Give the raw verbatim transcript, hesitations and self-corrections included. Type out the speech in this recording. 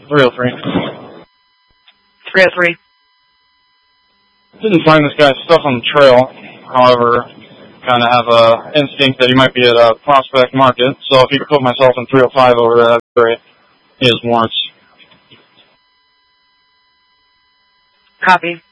three oh three. three oh three. Didn't find this guy's stuff on the trail. However, kind of have a instinct that he might be at a Prospect Market. So if you could put myself in three oh five over there, that'd be great. He has warrants. Copy.